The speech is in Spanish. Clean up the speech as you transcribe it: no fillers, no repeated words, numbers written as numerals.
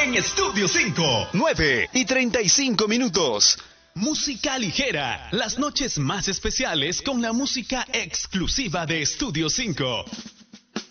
en Estudio 5. 9:35. Música ligera, las noches más especiales con la música exclusiva de Estudio 5.